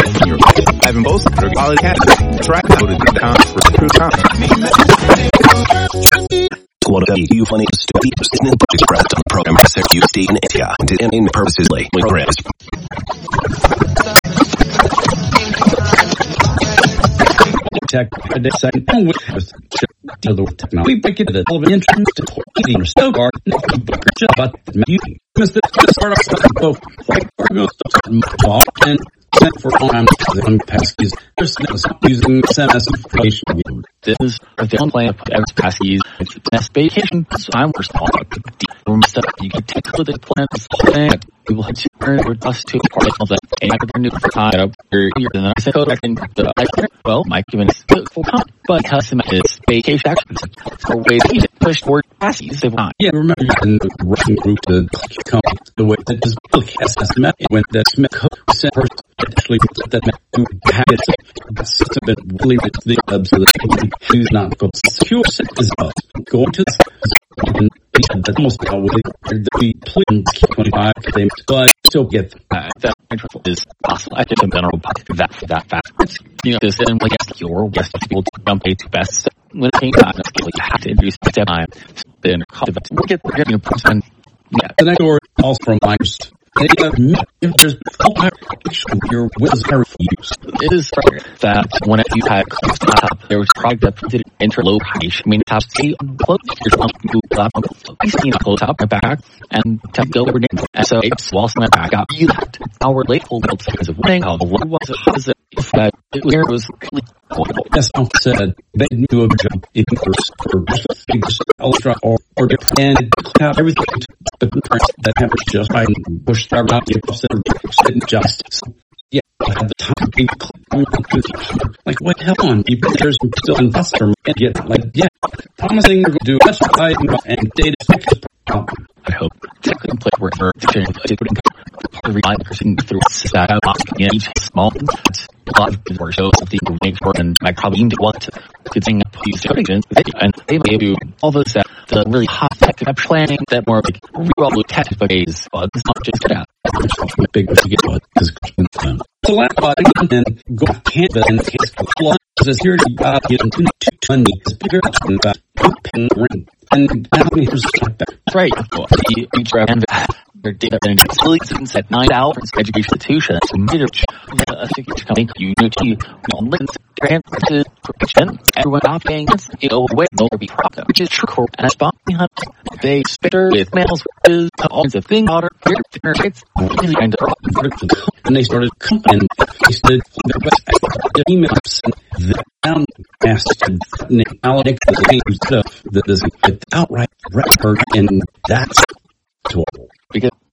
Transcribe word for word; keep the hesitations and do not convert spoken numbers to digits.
in your pocket. I've been posted for quality category. Track loaded dot com for true content. What are you funny study expressed on the program research you stay in India and in purposes like programs. Tech second with the technology break it the entrance to eating so far but you missed the start of both like and sent for on the passes using S M S information. This is the only plan of every passes. It's best vacation, so I'm responsible. You can take the plans. We will to earn your dust to part of the and I could new for time up here and I said code and the I well Mike given us full time but because it's vacation actions for ways to push toward passes they want. Yeah, remember in the working group to come the way that this book has met when that Smith code sent first actually that had it that's a bit really the hubs of the who's not go secure set is us going to the that's almost how we the plan twenty-five they but still get uh, that is possible. I think in general that that fast. You know, this isn't like your best people to jump a to best when it came time to like have to introduce the time. Then we'll get we're getting a percent. Yeah, the next door also from Myers. If there's your wills are used. It is fair that when you had laptop, there was product that printed interlocation. I mean, have to see on close your laptop, you see a close up my back and tap go over name. And so it's whilst my back up, you left our late hold because of winning. How what was it? How is it? If that it was as Tom said, they didn't do a good job. It was for ultra or or and have everything but that happens just by push start out the justice. Yeah, I had the time to like what hell on people there's still investor and yet like yeah promising to do much and data problem. I hope technically play where for every person through that out in each small a lot of people shows the make work and I probably need to want to good thing use predictions and they may do all those that the really hot tech planning that more like real tech days but it's not just that big to get what is the last part and go Canada and is here to uh, get into twenty is bigger than that ring and how many years like that right the each and their data and it's at nine hours education institutions I think it's coming you know to transit protection everyone opting you know way no be problem which is true and it's behind they spitter with mails with all kinds of things order it's really kind of and they started and they started the emails and the down asked Alex the stuff that is outright record and that's because